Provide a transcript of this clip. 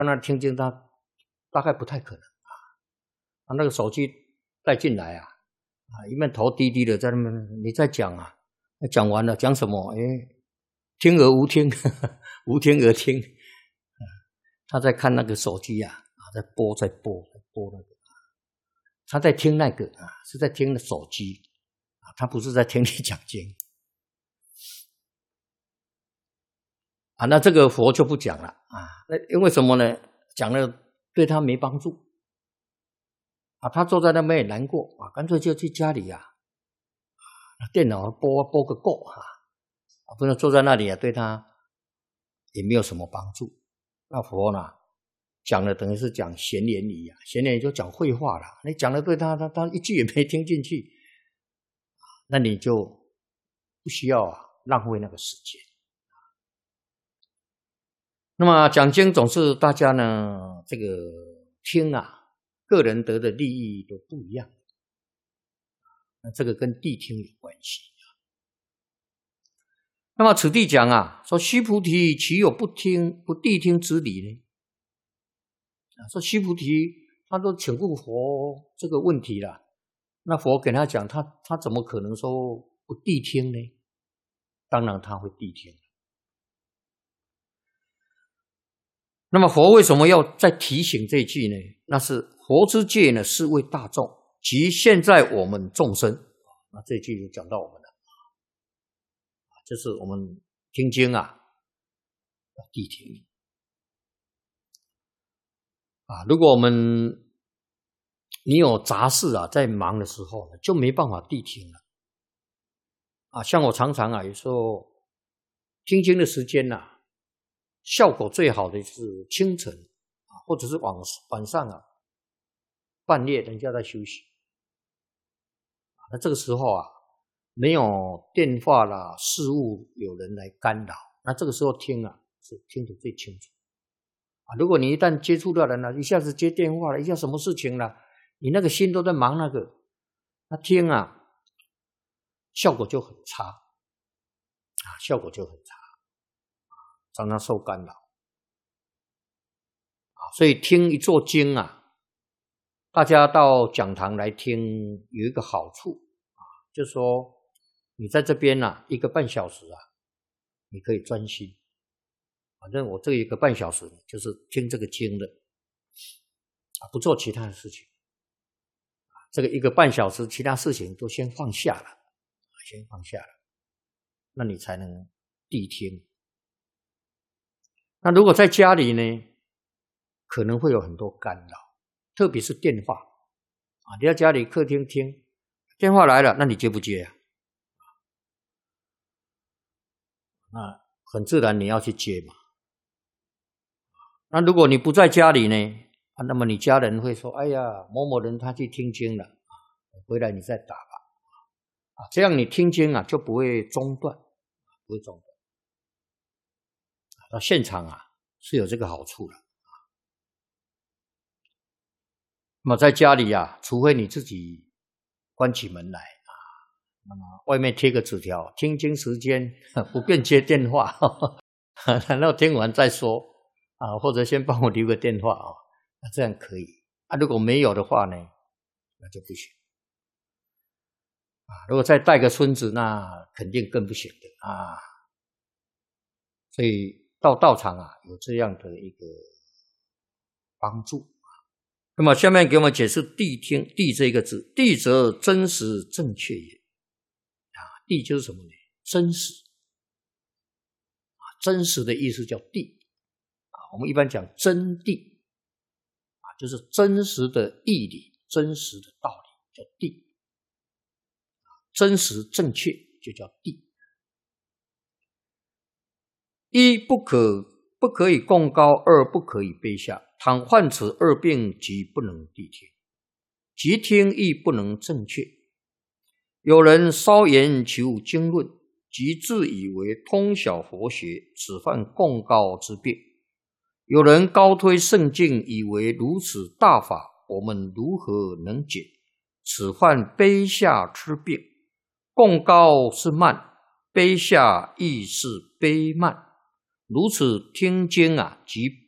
让他听经，他大概不太可能啊。他那个手机带进来啊，一面头低低的在那边，你在讲啊，讲完了讲什么？听而无听，无听而听。他在看那个手机啊，在播那个，他在听那个啊，是在听手机啊，他不是在听你讲经啊。那这个佛就不讲了啊，那因为什么呢？讲了对他没帮助啊，他坐在那边也难过啊，干脆就去家里啊，电脑播个够啊，不能坐在那里啊，对他也没有什么帮助。那佛呢讲了，等于是讲闲言语啊，闲言语就讲废话了。你讲了对他一句也没听进去，那你就不需要浪费那个时间。那么讲经总是大家呢这个听啊，个人得的利益都不一样，那这个跟谛听有关系。那么此地讲啊，说须菩提，岂有不谛听之理呢？说须菩提，他都请问佛这个问题了，那佛给他讲，他怎么可能说不谛听呢？当然他会谛听。那么佛为什么要再提醒这一句呢？那是佛之戒呢，是为大众，即现在我们众生。那这一句就讲到我们了，就是我们听经啊，要谛听啊。如果你有杂事啊，在忙的时候呢，就没办法谛听了啊。像我常常啊，有时候听经的时间啊，效果最好的是清晨啊，或者是晚上啊，半夜人家在休息，那这个时候啊，没有电话啦、事物有人来干扰，那这个时候听啊，是听得最清楚啊。如果你一旦接触到人了，一下子接电话了，一下什么事情了，你那个心都在忙那个，那听啊，效果就很差啊，效果就很差，常常受干扰啊。所以听一座经啊，大家到讲堂来听有一个好处啊，就是说你在这边啊，1个半小时啊，你可以专心。反正我这1个半小时就是听这个经的啊，不做其他的事情。这个1个半小时，其他事情都先放下了，先放下了，那你才能谛听。那如果在家里呢，可能会有很多干扰，特别是电话啊，你在家里客厅听，电话来了，那你接不接啊？那很自然你要去接嘛。那如果你不在家里呢，那么你家人会说，哎呀，某某人他去听经了，回来你再打吧。这样你听经啊就不会中断，不会中断。到现场啊是有这个好处的。那么在家里啊，除非你自己关起门来啊，那么外面贴个纸条，听经时间不便接电话，然后听完再说啊，或者先帮我留个电话啊，那这样可以啊。如果没有的话呢，那就不行啊。如果再带个孙子，那肯定更不行的啊。所以到道场啊，有这样的一个帮助。那么下面给我们解释谛听，谛这个字，谛则真实正确也啊。谛就是什么呢？真实啊，真实的意思叫谛啊。我们一般讲真谛啊，就是真实的义理，真实的道理叫谛，真实正确就叫谛。一不可以共高，二不可以卑下。倘患此2病，即不能谛听，即听亦不能正确。有人稍言求经论，即自以为通晓佛学，此犯共高之病。有人高推圣境，以为如此大法，我们如何能解？此犯卑下之病。共高是慢，卑下亦是卑慢。如此听经啊，即